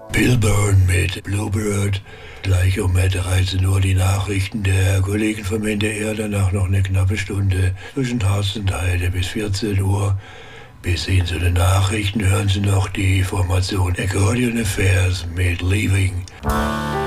Bill Byrne mit Bluebird. Gleich um 13 Uhr die Nachrichten der Kollegen vom NDR. Danach noch eine knappe Stunde zwischen Thorsten Heide bis 14 Uhr. Bis hin zu den Nachrichten hören Sie noch die Formation Accordion Affairs mit Leaving.